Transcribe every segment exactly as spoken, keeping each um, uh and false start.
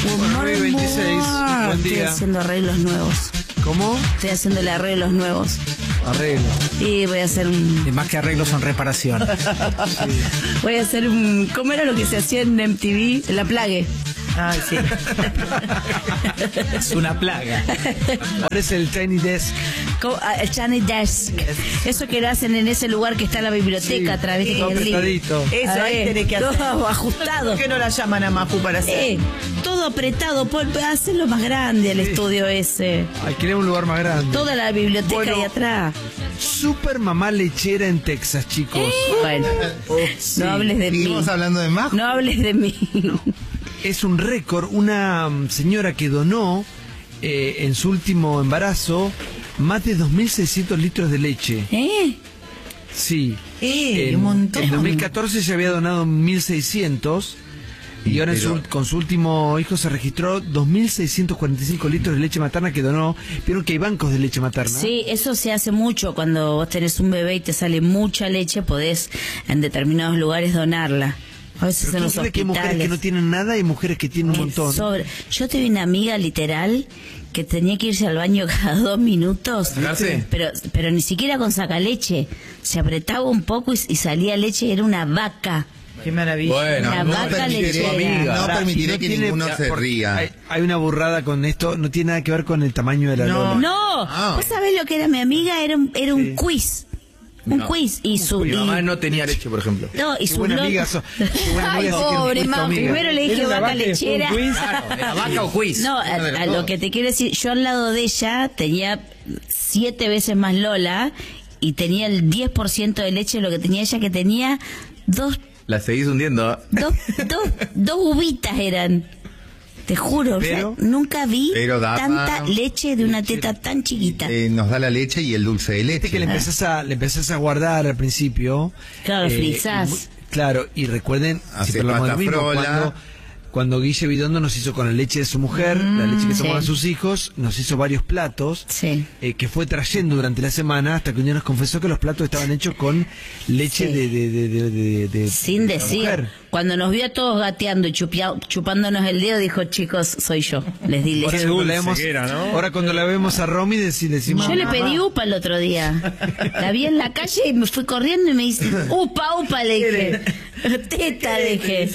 nueve veintiséis, buen Estoy día. haciendo arreglos nuevos. ¿Cómo? Estoy haciéndole arreglos nuevos. Arreglo. Y voy a hacer un... Y más que arreglos son reparación. Voy a hacer un... ¿Cómo era lo que se hacía en M T V? La plague. Ay, sí. Es una plaga. Ahora es el Tiny Desk. Co- ah, El Tiny Desk. Eso que lo hacen en ese lugar que está la biblioteca, a través de todo que apretadito. Eso, ahí tenés que hacer. todo ajustado. ¿Por qué no la llaman a Mafu para hacer? Eh, todo apretado, por hacerlo más grande el estudio ese. Ay, queremos un lugar más grande. Toda la biblioteca Bueno. ahí atrás. Super mamá lechera en Texas, chicos. Bueno, no hables de mí. Seguimos hablando de Majo. No hables de mí. Es un récord. Una mm, señora que donó eh, en su último embarazo más de dos mil seiscientos litros de leche. ¿Eh? Sí. Eh, en, un montón. En dos mil catorce se había donado mil seiscientos y ahora en su- Pero- con su último hijo se registró dos mil seiscientos cuarenta y cinco litros de leche materna que donó. Vieron que hay bancos de leche materna. Sí, eso se hace mucho. Cuando vos tenés un bebé y te sale mucha leche, podés en determinados lugares donarla. A veces Pero en ¿quién los cree que hay mujeres que no hospitales. tienen nada y mujeres que tienen un Eh, montón? sobre- Yo tuve una amiga literal que tenía que irse al baño cada dos minutos, ¿Sacarse? pero pero ni siquiera con sacaleche. Se apretaba un poco y, y salía leche, era una vaca. Qué maravilla. Bueno, La no vaca permitiré, lechera. no Ahora, permitiré si que tiene- ninguno se porque ría. Hay, hay una burrada con esto, no tiene nada que ver con el tamaño de la No. lola. No, Ah. vos sabés lo que era mi amiga, era un, era un Sí. quiz. Un No. quiz y su Mi y- mamá no tenía leche, por ejemplo. no, y Qué su buena blog- amiga sos. Qué buena Ay, amiga sos que pobre eres tu mamá. amiga. Primero le dije Era una vaca vaca y después un lechera. quiz. Claro, ¿era vaca o quiz? No, a, Una de las a lo dos. que te quiero decir, yo al lado de ella tenía siete veces más Lola y tenía el diez por ciento de leche de lo que tenía ella, que tenía dos, La seguís hundiendo. dos, dos, dos uvitas eran. Te juro, Pero- o sea, nunca vi Pero daba- tanta leche de una teta tan chiquita. Eh, nos da la leche y el dulce de Viste que le leche. empezás a, le empezás a guardar al principio. Claro, Eh, frizás. y mu- Claro, y recuerden, Hace siempre hablamos de lo mismo, pasta frola. cuando, cuando Guille Bidondo nos hizo con la leche de su mujer, la leche que sí. tomaban sus hijos, nos hizo varios platos, Sí. eh, que fue trayendo durante la semana, hasta que un día nos confesó que los platos estaban hechos con leche Sí. de, de, de, de, de- de- Sin de la decir, mujer. cuando nos vio a todos gateando y chupia- chupándonos el dedo, dijo, chicos, soy yo. Les di Ahora leche. cuando, dulce la vemos, que era, ¿no? ahora cuando la vemos a Romy, deci- decimos... Yo le "Mamá". pedí upa el otro día. La vi en la calle y me fui corriendo y me dice, upa, upa, le dije. Teta, le dije.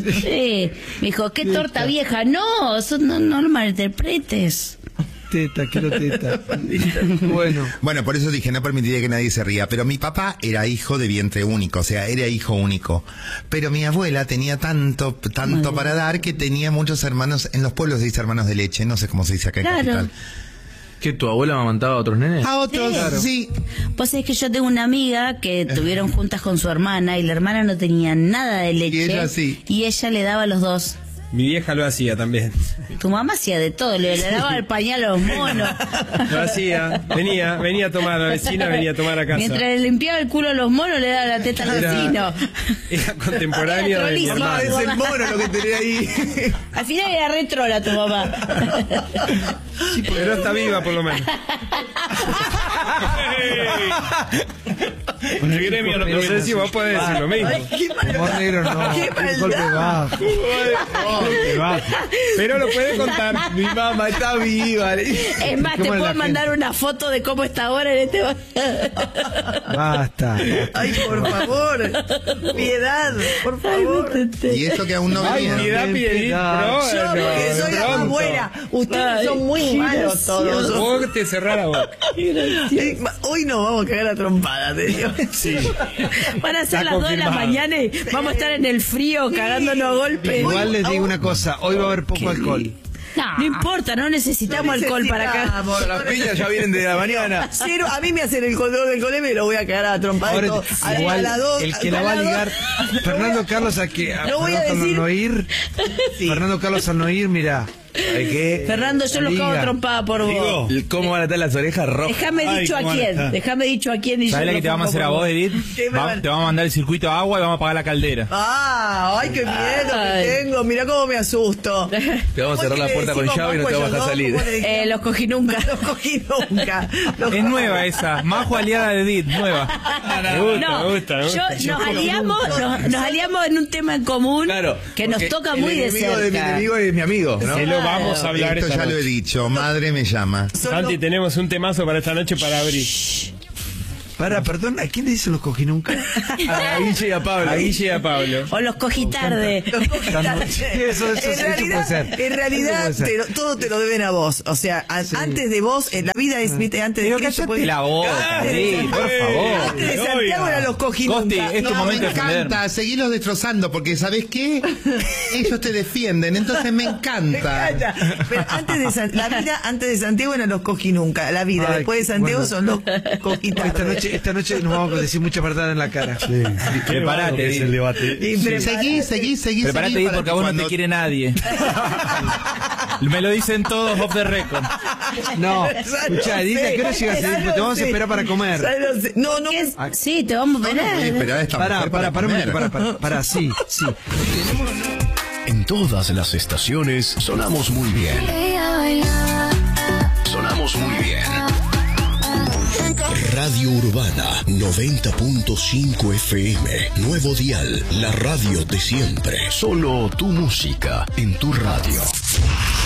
Sí. Me dijo, qué torta vieja. No, eso no, no lo malinterpretes. Teta, quiero teta. Bueno. Bueno, por eso dije, no permitiría que nadie se ría. Pero mi papá era hijo de vientre único, o sea, era hijo único. Pero mi abuela tenía tanto, tanto para dar que tenía muchos hermanos. En los pueblos se dice hermanos de leche, no sé cómo se dice acá en Claro. Capital. ¿Que tu abuela amamantaba a otros nenes? A otros, Sí. sí. Pues es que yo tengo una amiga que tuvieron juntas con su hermana y la hermana no tenía nada de leche. ella sí. Y ella le daba a los dos. Mi vieja lo hacía también. Tu mamá hacía de todo, le, le daba el pañal a los monos. Lo hacía. Venía, venía a tomar, la vecina venía a tomar a casa. Mientras le limpiaba el culo a los monos, le daba la teta al Era- vecino. Era contemporáneo de mi Era hermano. trolísimo. Es el mono lo que tenía ahí. Al final era re trola tu mamá. Pero está viva por lo menos. En el gremio no, no sé si vos podés decir lo mismo. Humor negro no. ¡Qué Un golpe maldad! bajo. Golpe bajo. Pero lo puede contar. Mi mamá está viva. Es más, te ¿Cómo es la puedo mandar gente? una foto de cómo está ahora en este... Basta. Ay, por favor. Piedad, por favor. Y eso que aún no Ay, venía. piedad, piedad. Yo, porque soy la más pronto. buena. Ustedes Ay, son muy qué malos gracioso. todos. Vos te cerrás la boca. Eh, Hoy nos vamos a cagar a trompada, te digo. Sí. Van a ser Está las dos de la confirmado. mañana y vamos a estar en el frío cagándonos a golpes. Igual les digo una cosa, hoy va a haber poco alcohol. No importa, no necesitamos alcohol para acá. Necesitamos. Las piñas ya vienen de la mañana. Cero, a mí me hacen el control del cole y me lo voy a cagar a trompada. Ahora, todo. A, a igual, las dos, el que la a va a las ligar, dos. Fernando Carlos, a que a Lo voy a Fernando decir. al no ir, Sí. Fernando Carlos al no ir, mira, ¿Sabes qué? Fernando, yo los cago Amiga. trompada por vos. ¿Cómo van a estar las orejas rojas? Déjame Ay, dicho a cómo quién. está. Déjame dicho a quién. Y ¿Sabes yo la que lo te vamos a hacer a pongo vos, por Edith? ¿Qué me Va- van- te vamos a mandar el circuito de agua y vamos a apagar la caldera. Ah, ay, qué miedo Ay. que tengo. Mira cómo me asusto. Te vamos a cerrar la puerta con llave y no te vamos a dejar salir. Eh, los cogí nunca. Los cogí nunca. Los Es cogí- nueva esa. Majo aliada de Edith, nueva. Me gusta, No, me gusta, me gusta. yo, nos, aliamos, nos, nos aliamos en un tema en común Claro. que nos porque toca el muy de enemigo cerca. de mi enemigo es mi amigo, ¿no? Se lo vamos a hablar Esto esta ya lo he noche. dicho, madre me llama. Son Santi, los- tenemos un temazo para esta noche para abrir. Para, perdón, ¿a quién le dicen los cogí nunca? A Guille y a Pablo. A Guille y a Pablo. O los cogí tarde. los cogí tarde. Eso- eso- en eso realidad, puede ser. en realidad Eso puede ser. te lo- todo te lo deben a vos. O sea, a- antes de vos, en la vida es viste, antes de Pero Cristo, cállate pues- la boca, Antes de- Edith, por favor. Antes de Oiga. Santiago eran los cogí Costi, nunca. es tu No, momento me de defender. encanta, seguilos destrozando, porque ¿sabés qué? Ellos te defienden, entonces me Me encanta. encanta. Pero antes de San- la vida antes de Santiago eran los cogí nunca. La vida Ay, después de Santiago bueno. son los cogí Esta tarde. noche, esta noche nos vamos a decir muchas verdades en la cara. Prepárate, Edith. Y prepara- Seguí, seguí, seguí. Prepárate, seguí Edith, para porque que a vos no cuando- te quiere nadie. Me lo dicen todos off the record. No, Ya escuchá, lo Edith, ¿a sé, qué hora llegas? ya Edith? lo Te vamos a sé. esperar para comer. Ya lo sé. No, no. ¿Qué es? Sí, te vamos a No, no voy a esperar. esperar a esta Pará, mujer pará, para, comer. para, para, para, sí, sí. En todas las estaciones sonamos muy bien. Sonamos muy bien. Radio Urbana noventa punto cinco F M. Nuevo dial, la radio de siempre. Solo tu música en tu radio.